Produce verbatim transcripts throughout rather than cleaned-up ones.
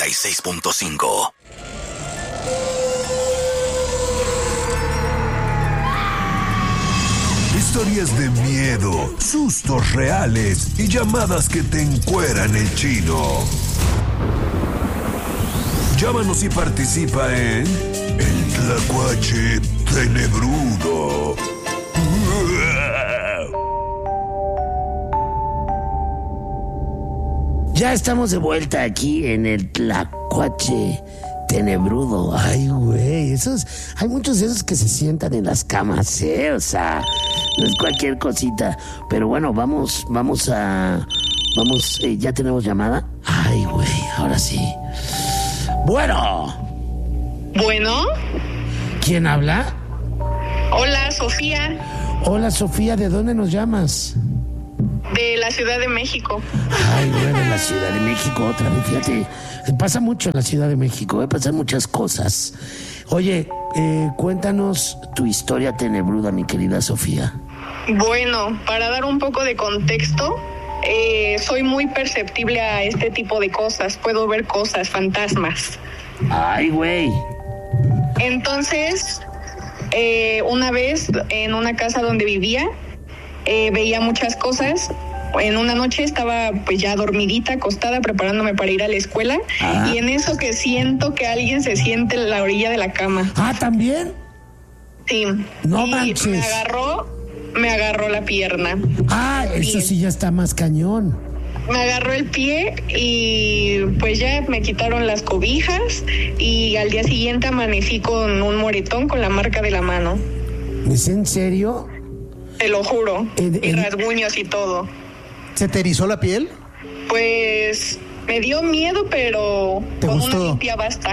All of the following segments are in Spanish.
y seis punto cinco. Historias de miedo, sustos reales y llamadas que te encueran el chino. Llámanos y participa en El Tlacuache Tenebrudo. Ya estamos de vuelta aquí en el Tlacuache Tenebrudo. Ay, güey, esos, hay muchos de esos que se sientan en las camas, ¿eh? O sea, no es cualquier cosita. Pero bueno, vamos, vamos a, vamos, eh, ya tenemos llamada. Ay, güey, ahora sí. Bueno. Bueno. ¿Quién habla? Hola, Sofía. Hola, Sofía, ¿de dónde nos llamas? De la Ciudad de México. Ay, güey, de la Ciudad de México otra vez, fíjate. Pasa mucho en la Ciudad de México, ¿eh? Pasan muchas cosas. Oye, eh, cuéntanos tu historia tenebruda, mi querida Sofía. Bueno, para dar un poco de contexto, eh, soy muy perceptible a este tipo de cosas. Puedo ver cosas, fantasmas. Ay, güey. Entonces, eh, una vez en una casa donde vivía, eh, veía muchas cosas. En una noche estaba pues ya dormidita, acostada, preparándome para ir a la escuela. Ah. Y en eso que siento que alguien se siente en la orilla de la cama. Ah, ¿también? Sí. No y manches. me agarró, me agarró la pierna. Ah, eso sí ya está más cañón. Me agarró el pie y pues ya me quitaron las cobijas y al día siguiente amanecí con un moretón con la marca de la mano. ¿Es en serio? Te lo juro. En, en... Y rasguños y todo. ¿Se te erizó la piel? Pues me dio miedo, pero con gustó? una limpia basta.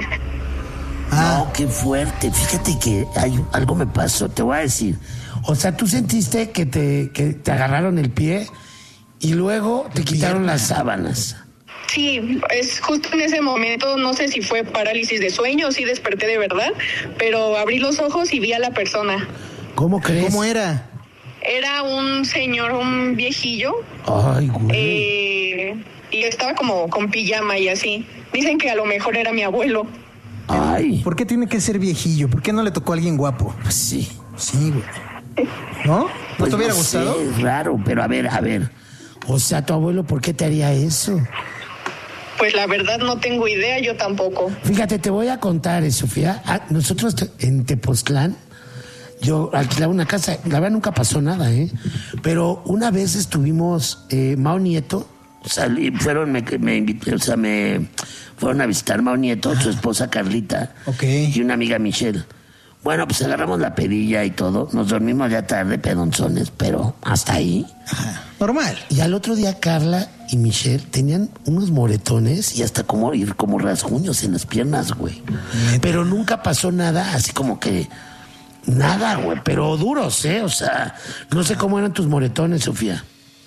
Ah. No, qué fuerte. Fíjate que hay, algo me pasó, te voy a decir. O sea, tú sentiste que te, que te agarraron el pie y luego te quitaron las sábanas. Sí, es justo en ese momento, no sé si fue parálisis de sueño o si desperté de verdad, pero abrí los ojos y vi a la persona. ¿Cómo crees? ¿Cómo era? Era un señor, un viejillo. Ay, güey. Eh, y estaba como con pijama y así. Dicen que a lo mejor era mi abuelo. Ay. ¿Por qué tiene que ser viejillo? ¿Por qué no le tocó a alguien guapo? Pues sí. Sí, güey. ¿No? ¿No pues te hubiera no gustado? Sé, es raro, pero a ver, a ver. O sea, tu abuelo, ¿por qué te haría eso? Pues la verdad no tengo idea, yo tampoco. Fíjate, te voy a contar, eh, Sofía. Ah, nosotros en Tepoztlán, yo alquilaba una casa, la verdad nunca pasó nada, ¿eh? Pero una vez estuvimos, eh, Mao Nieto, salí, fueron, me, me invité, o sea, me fueron a visitar Mao Nieto, su esposa Carlita, okay, y una amiga Michelle. Bueno, pues agarramos la pedilla y todo, nos dormimos ya tarde, pedonzones, pero hasta ahí. Ajá. Normal. Y al otro día Carla y Michelle tenían unos moretones y hasta como ir como rasguños en las piernas, güey. Pero nunca pasó nada, así como que nada, güey, pero duros, ¿eh? O sea, no sé cómo eran tus moretones, Sofía.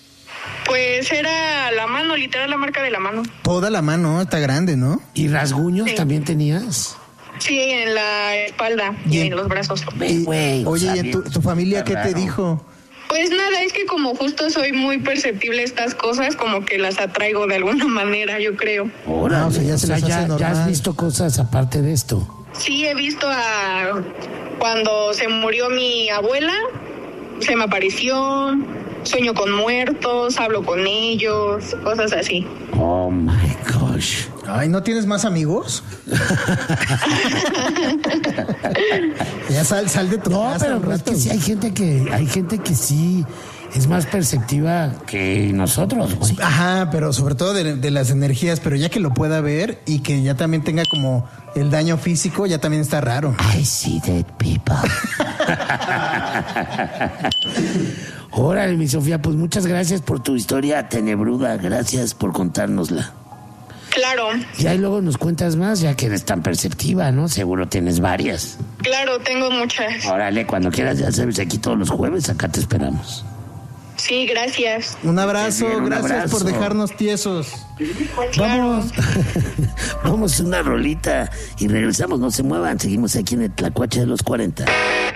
Pues era la mano, literal la marca de la mano. Toda la mano, está grande, ¿no? ¿Y rasguños sí. también tenías? Sí, en la espalda y, y en los brazos. Ve, güey, oye, ¿y en tu, tu familia qué raro. te dijo? Pues nada, es que como justo soy muy perceptible a estas cosas, como que las atraigo de alguna manera, yo creo. Órale, o sea, ya, se o sea, las hace ya, ya has visto cosas aparte de esto. Sí, he visto a cuando se murió mi abuela, se me apareció, sueño con muertos, hablo con ellos, cosas así. Oh my gosh. Ay, ¿no tienes más amigos? Ya sal, sal de tu no, casa. No, pero es que sí hay gente que hay gente que sí es más perceptiva que nosotros, güey. Ajá, pero sobre todo de, de las energías, pero ya que lo pueda ver y que ya también tenga como el daño físico, ya también está raro. I see dead people. Órale, mi Sofía, pues muchas gracias por tu historia tenebruda, gracias por contárnosla. Claro. Y ahí luego nos cuentas más, ya que eres tan perceptiva, ¿no? Seguro tienes varias. Claro, tengo muchas. Órale, cuando quieras, ya sabes, aquí todos los jueves, acá te esperamos. Sí, gracias. Un abrazo, bien, un gracias abrazo. Por dejarnos tiesos. Claro. Vamos, vamos una rolita y regresamos, no se muevan, seguimos aquí en el Tlacuache de los cuarenta.